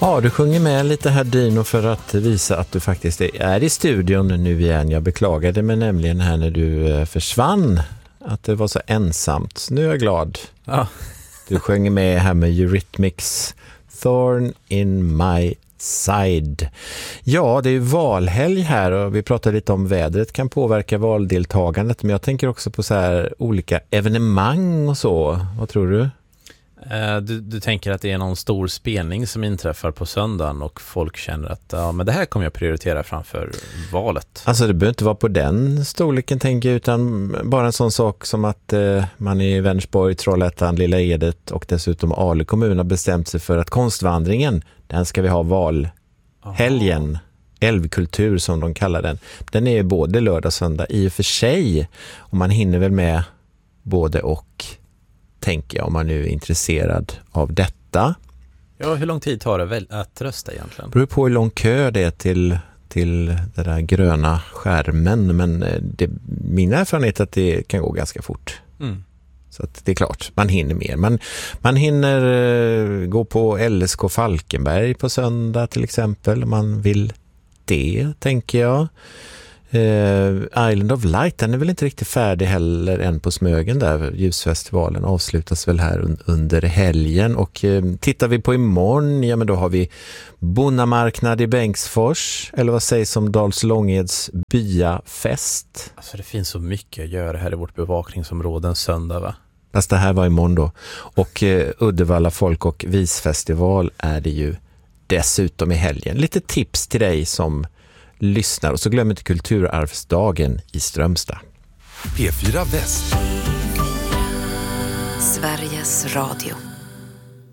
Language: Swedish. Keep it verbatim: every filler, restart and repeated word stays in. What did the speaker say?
Ja, du sjunger med lite här, Dino, för att visa att du faktiskt är i studion nu igen. Jag beklagade mig nämligen här när du försvann, att det var så ensamt. Nu är jag glad. Ja. Du sjunger med här med Eurythmics Thorn in my side. Ja, det är ju valhelg här och vi pratar lite om vädret kan påverka valdeltagandet, men jag tänker också på så här olika evenemang och så. Vad tror du? Du, du tänker att det är någon stor spelning som inträffar på söndagen och folk känner att ja, men det här kommer jag prioritera framför valet. Alltså det behöver inte vara på den storleken, tänker jag, utan bara en sån sak som att eh, man i Vänersborg, Trollhättan, Lilla Edet och dessutom Ale kommun har bestämt sig för att konstvandringen, den ska vi ha valhelgen. Aha. Älvkultur som de kallar den. Den är både lördag och söndag i och för sig, och man hinner väl med både och, tänker jag, om man nu är intresserad av detta. Ja, hur lång tid tar det väl att rösta egentligen? Det beror på hur lång kö det är till, till den där gröna skärmen, men det, min erfarenhet är att det kan gå ganska fort. Mm. Så att det är klart, man hinner mer. Man, man hinner uh, gå på L S K Falkenberg på söndag till exempel, om man vill det, tänker jag. Uh, Island of Light, den är väl inte riktigt färdig heller än på Smögen där. Ljusfestivalen avslutas väl här un- under helgen, och uh, tittar vi på imorgon, ja men då har vi Bonnamarknad i Bengtsfors, eller vad sägs om Dals Långeds byafest. Alltså det finns så mycket att göra här i vårt bevakningsområde en söndag, va? Fast det här var imorgon då. Och uh, Uddevalla folk- och visfestival är det ju dessutom i helgen. Lite tips till dig som lyssnar, och så glöm inte Kulturarvsdagen i Strömstad. P fyra Väst. Sveriges Radio.